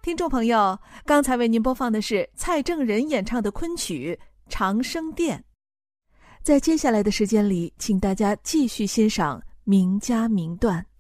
听众朋友，刚才为您播放的是蔡正仁演唱的昆曲《长生殿》。在接下来的时间里，请大家继续欣赏名家名段。